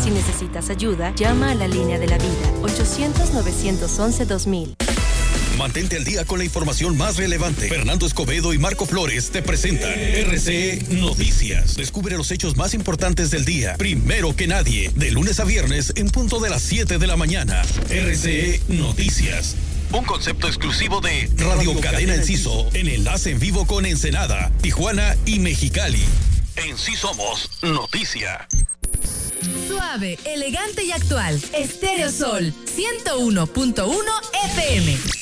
Si necesitas ayuda, llama a la línea de la vida, 800-911-2000. Mantente al día con la información más relevante. Fernando Escobedo y Marco Flores te presentan RCE Noticias. Descubre los hechos más importantes del día, primero que nadie, de lunes a viernes en punto de las 7 de la mañana. RCE Noticias. Un concepto exclusivo de Radio Cadena Enciso, en enlace en vivo con Ensenada, Tijuana y Mexicali. En Sí Somos Noticia. Suave, elegante y actual. Estéreo Sol 101.1 FM.